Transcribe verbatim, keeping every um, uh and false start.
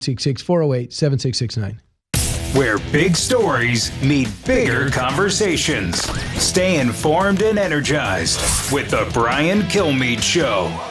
six six, four oh eight, seven six six nine. Where big stories meet bigger conversations. Stay informed and energized with the Brian Kilmeade Show.